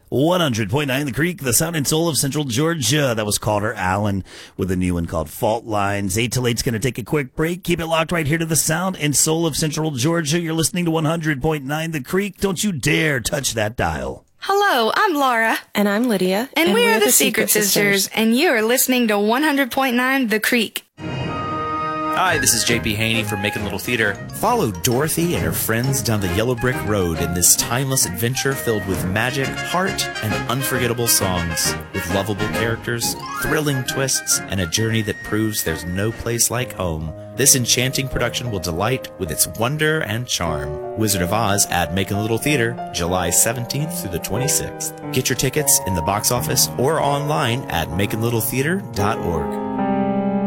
100.9 The Creek, the sound and soul of Central Georgia. That was Calder Allen with a new one called Fault Lines. 8 till 8's going to take a quick break. Keep it locked right here to the sound and soul of Central Georgia. You're listening to 100.9 The Creek. Don't you dare touch that dial. Hello, I'm Laura. And I'm Lydia. And we're the Secret Sisters. And you're listening to 100.9 The Creek. Hi, this is JP Haney from Making Little Theater. Follow Dorothy and her friends down the Yellow Brick Road in this timeless adventure filled with magic, heart, and unforgettable songs. With lovable characters, thrilling twists, and a journey that proves there's no place like home. This enchanting production will delight with its wonder and charm. Wizard of Oz at Making Little Theater, July 17th through the 26th. Get your tickets in the box office or online at makinglittletheater.org.